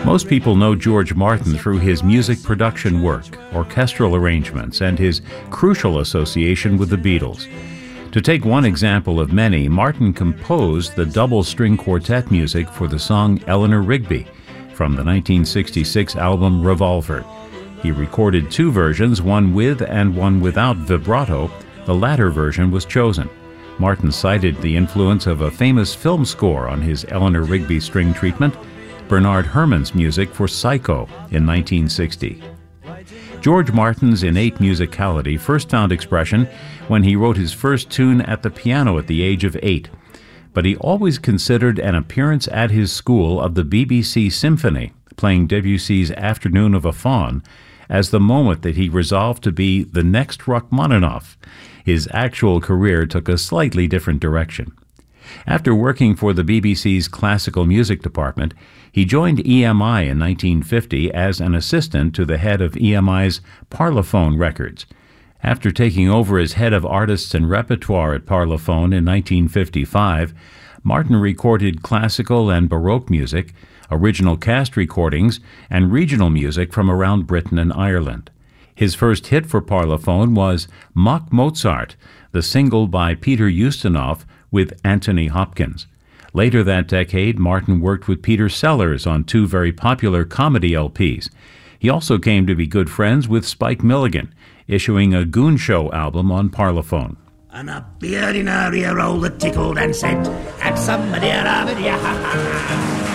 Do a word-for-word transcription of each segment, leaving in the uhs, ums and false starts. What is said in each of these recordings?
Most people know George Martin through his music production work, orchestral arrangements, and his crucial association with the Beatles. To take one example of many, Martin composed the double string quartet music for the song Eleanor Rigby from the nineteen sixty-six album Revolver. He recorded two versions, one with and one without vibrato. The latter version was chosen. Martin cited the influence of a famous film score on his Eleanor Rigby string treatment, Bernard Herrmann's music for Psycho in nineteen sixty. George Martin's innate musicality first found expression when he wrote his first tune at the piano at the age of eight, but he always considered an appearance at his school of the B B C Symphony, playing Debussy's Afternoon of a Faun, as the moment that he resolved to be the next Rachmaninoff. His actual career took a slightly different direction. After working for the B B C's classical music department, he joined E M I in nineteen fifty as an assistant to the head of E M I's Parlophone Records. After taking over as head of artists and repertoire at Parlophone in nineteen fifty-five, Martin recorded classical and Baroque music, original cast recordings, and regional music from around Britain and Ireland. His first hit for Parlophone was Mock Mozart, the single by Peter Ustinov with Anthony Hopkins. Later that decade, Martin worked with Peter Sellers on two very popular comedy L Ps. He also came to be good friends with Spike Milligan, issuing a Goon Show album on Parlophone. And a beard in her ear rolled that tickled and said, "Had somebody around it, yeah, ha, ha,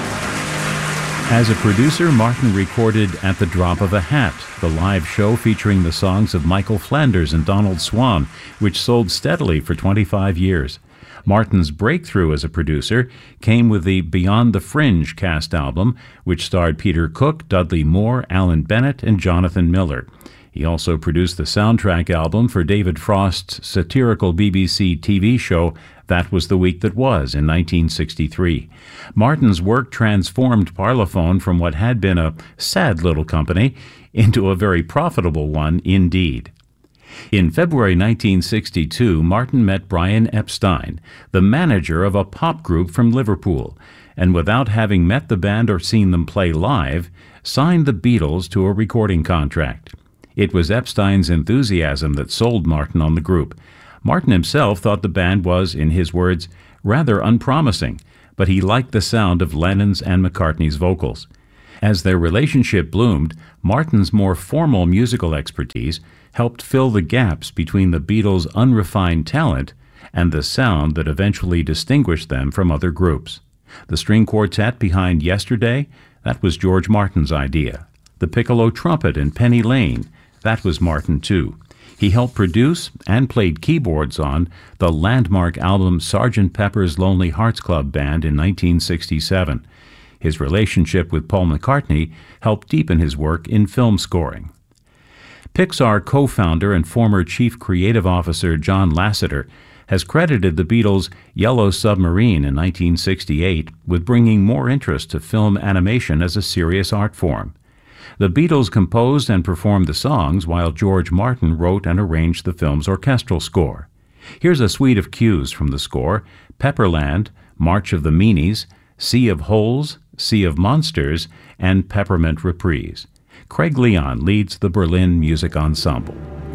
ha." As a producer, Martin recorded At the Drop of a Hat, the live show featuring the songs of Michael Flanders and Donald Swann, which sold steadily for twenty-five years. Martin's breakthrough as a producer came with the Beyond the Fringe cast album, which starred Peter Cook, Dudley Moore, Alan Bennett, and Jonathan Miller. He also produced the soundtrack album for David Frost's satirical B B C T V show That Was the Week That Was in nineteen sixty-three. Martin's work transformed Parlophone from what had been a sad little company into a very profitable one indeed. In February nineteen sixty-two, Martin met Brian Epstein, the manager of a pop group from Liverpool, and without having met the band or seen them play live, signed the Beatles to a recording contract. It was Epstein's enthusiasm that sold Martin on the group. Martin himself thought the band was, in his words, rather unpromising, but he liked the sound of Lennon's and McCartney's vocals. As their relationship bloomed, Martin's more formal musical expertise helped fill the gaps between the Beatles' unrefined talent and the sound that eventually distinguished them from other groups. The string quartet behind Yesterday, that was George Martin's idea. The piccolo trumpet in Penny Lane, that was Martin too. He helped produce and played keyboards on the landmark album Sergeant Pepper's Lonely Hearts Club Band in nineteen sixty-seven. His relationship with Paul McCartney helped deepen his work in film scoring. Pixar co-founder and former chief creative officer John Lasseter has credited the Beatles' Yellow Submarine in nineteen sixty-eight with bringing more interest to film animation as a serious art form. The Beatles composed and performed the songs while George Martin wrote and arranged the film's orchestral score. Here's a suite of cues from the score: Pepperland, March of the Meanies, Sea of Holes, Sea of Monsters, and Peppermint Reprise. Craig Leon leads the Berlin Music Ensemble.